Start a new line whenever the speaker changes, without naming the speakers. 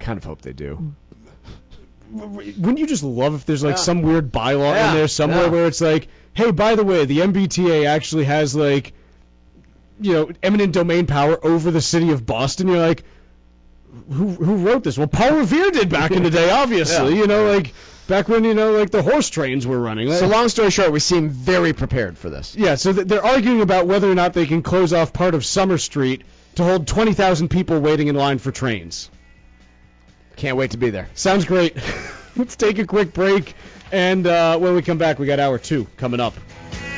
kind of hope they do.
Wouldn't you just love if there's some weird bylaw in there somewhere where it's like, hey, by the way, the MBTA actually has eminent domain power over the city of Boston. You're like, who wrote this? Well, Paul Revere did back in the day, obviously. Back when the horse trains were running.
So long story short, we seem very prepared for this.
Yeah. So they're arguing about whether or not they can close off part of Summer Street to hold 20,000 people waiting in line for trains.
Can't wait to be there.
Sounds great. Let's take a quick break, and when we come back, we got hour 2 coming up.